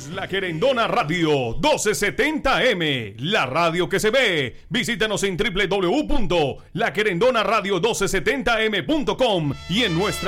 Somos La Querendona Radio 1270M, la radio que se ve. Visítanos en www.laquerendonaradio1270m.com y en nuestra